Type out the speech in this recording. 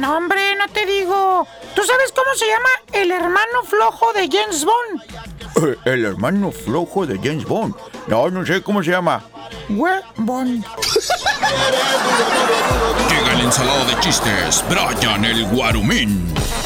No, hombre, no te digo. ¿Tú sabes cómo se llama el hermano flojo de James Bond? El hermano flojo de James Bond. No sé cómo se llama. Bond. Llega el ensalado de chistes, Brian el Guarumín.